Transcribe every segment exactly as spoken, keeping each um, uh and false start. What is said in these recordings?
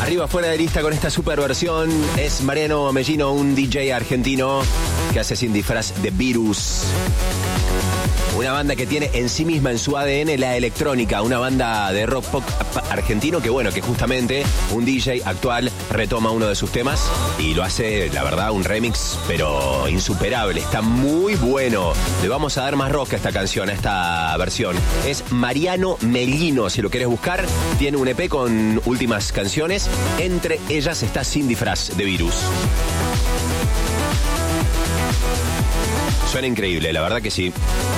Arriba fuera de lista con esta super versión es Mariano Mellino, un D J argentino que hace sin disfraz de Virus. Una banda que tiene en sí misma, en su A D N, la electrónica. Una banda de rock pop argentino que, bueno, que justamente un D J actual retoma uno de sus temas y lo hace, la verdad, un remix, pero insuperable. Está muy bueno. Le vamos a dar más rock a esta canción, a esta versión. Es Mariano Mellino, si lo quieres buscar. Tiene un E P con últimas canciones. Entre ellas está Sin Disfraz de Virus. Suena increíble, la verdad que sí.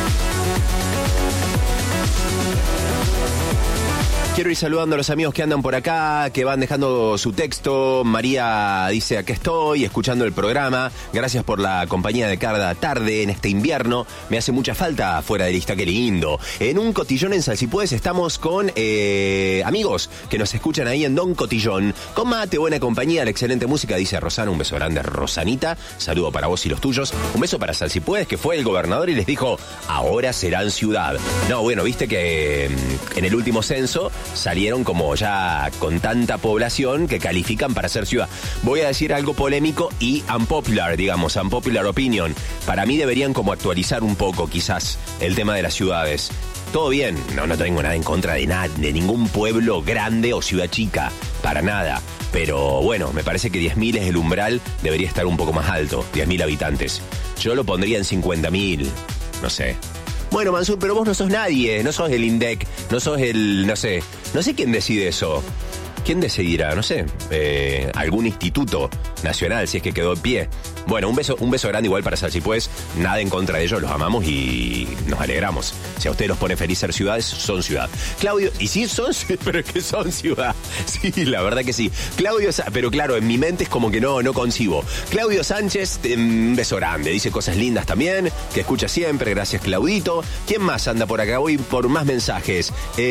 Quiero ir saludando a los amigos que andan por acá, que van dejando su texto. María dice, aquí estoy, escuchando el programa. Gracias por la compañía de cada tarde en este invierno. Me hace mucha falta fuera de lista, qué lindo. En un cotillón en Salsipuedes estamos con eh, amigos que nos escuchan ahí en Don Cotillón. Con mate, buena compañía, la excelente música, dice Rosana. Un beso grande, Rosanita. Saludo para vos y los tuyos. Un beso para Salsipuedes, que fue el gobernador y les dijo, ahora serán ciudad. No, bueno, viste que eh, en el último censo salieron como ya con tanta población que califican para ser ciudad. Voy a decir algo polémico y unpopular, digamos, unpopular opinion. Para mí deberían como actualizar un poco quizás el tema de las ciudades. Todo bien, no, no tengo nada en contra de nada, de ningún pueblo grande o ciudad chica, para nada. Pero bueno, me parece que diez mil es el umbral, debería estar un poco más alto, diez mil habitantes. Yo lo pondría en cincuenta mil, no sé. Bueno, Mansur, pero vos no sos nadie, no sos el INDEC, no sos el, no sé, no sé quién decide eso. ¿Quién decidirá? No sé, eh, algún instituto nacional, si es que quedó en pie. Bueno, un beso, un beso grande igual para Salsipuedes, nada en contra de ellos, los amamos y nos alegramos. Si a ustedes los pone feliz ser ciudades, son ciudad. Claudio, y sí son, pero es que son ciudad. Sí, la verdad que sí. Claudio, pero claro, en mi mente es como que no, no concibo. Claudio Sánchez, un beso grande, dice cosas lindas también, que escucha siempre, gracias Claudito. ¿Quién más anda por acá? Voy por más mensajes.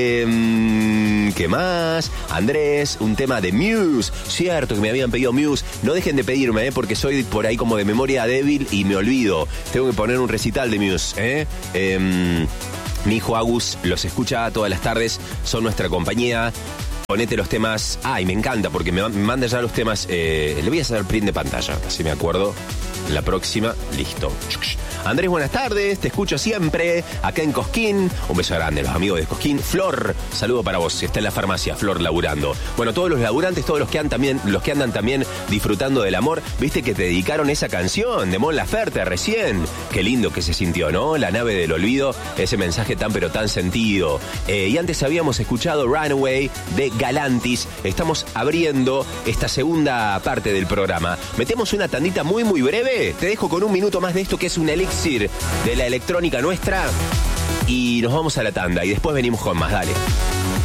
Eh, ¿Qué más? Andrés, un tema de Muse, cierto que me habían pedido Muse. No dejen de pedirme, eh, porque soy por ahí como de memoria débil y me olvido. Tengo que poner un recital de Muse, ¿eh? eh mi hijo Agus los escucha todas las tardes, son nuestra compañía. Ponete los temas. Ay, me encanta porque me, me manda ya los temas. Eh, le voy a hacer print de pantalla, así me acuerdo. La próxima, listo. Andrés, buenas tardes, te escucho siempre acá en Cosquín. Un beso grande a los amigos de Cosquín. Flor, saludo para vos, está en la farmacia, Flor laburando. Bueno, todos los laburantes, todos los que andan también, los que andan también disfrutando del amor, viste que te dedicaron esa canción de Mon Laferte recién. Qué lindo que se sintió, ¿no? La nave del olvido, ese mensaje tan pero tan sentido. Eh, y antes habíamos escuchado Runaway de Galantis. Estamos abriendo esta segunda parte del programa. Metemos una tandita muy muy breve. Te dejo con un minuto más de esto que es un elixir de la electrónica nuestra y nos vamos a la tanda y después venimos con más, dale.